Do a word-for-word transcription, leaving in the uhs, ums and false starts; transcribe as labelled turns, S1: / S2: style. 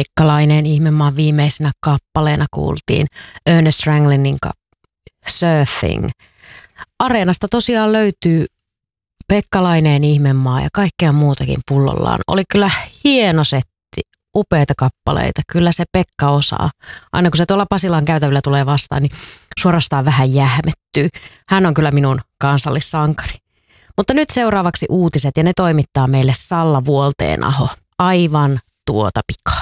S1: Pekka-Laineen ihmemaan viimeisenä kappaleena kuultiin Ernest Ranglinin ka- Surfing. Areenasta tosiaan löytyy Pekka-Laineen ihmemaa ja kaikkea muutakin pullollaan. Oli kyllä hieno setti, upeita kappaleita. Kyllä se Pekka osaa. Aina kun se tuolla Pasilan käytävillä tulee vastaan, niin suorastaan vähän jähmettyy. Hän on kyllä minun kansallissankari. Mutta nyt seuraavaksi uutiset ja ne toimittaa meille Salla Vuolteenaho. Aivan tuota pikaa.